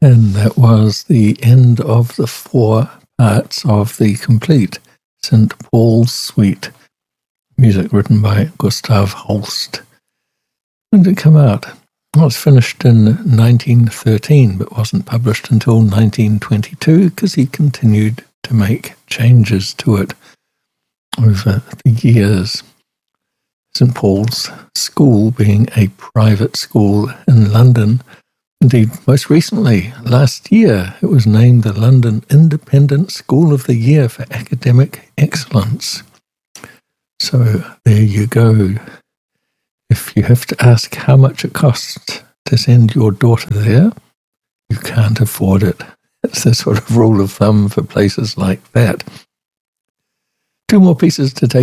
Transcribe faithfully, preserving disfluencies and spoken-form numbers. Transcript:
And that was the end of the four parts of the complete Saint Paul's Suite, music written by Gustav Holst. When did it come out? Well, it was finished in nineteen thirteen, but wasn't published until nineteen twenty-two because he continued to make changes to it over the years. Saint Paul's School being a private school in London. Indeed, most recently, last year, it was named the London Independent School of the Year for Academic Excellence. So there you go. If you have to ask how much it costs to send your daughter there, you can't afford it. It's the sort of rule of thumb for places like that. Two more pieces to take